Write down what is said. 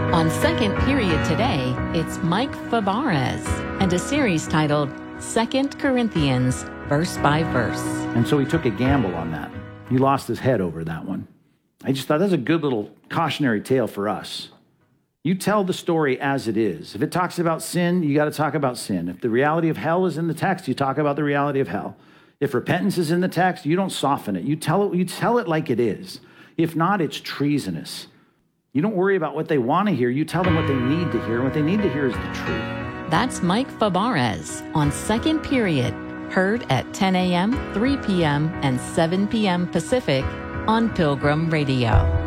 On Second Period today, it's Mike Fabarez and a series titled 2 Corinthians, Verse by Verse. And so he took a gamble on that. He lost his head over that one. I just thought that's a good little cautionary tale for us. You tell the story as it is. If it talks about sin, you got to talk about sin. If the reality of hell is in the text, you talk about the reality of hell. If repentance is in the text, you don't soften it. You tell it like it is. If not, it's treasonous. You don't worry about what they want to hear. You tell them what they need to hear, and what they need to hear is the truth. That's Mike Fabarez on Second Period, heard at 10 a.m., 3 p.m., and 7 p.m. Pacific on Pilgrim Radio.